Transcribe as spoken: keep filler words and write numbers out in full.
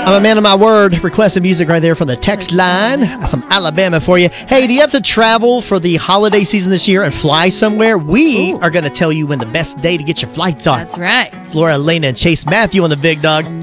I'm a man of my word. Requested music right there from the text line. Got some Alabama for you. Hey, do you have to travel for the holiday season this year and fly somewhere? We Ooh. are going to tell you when the best day to get your flights are. That's right. Laura, Elena, and Chase Matthew on the Big Dog.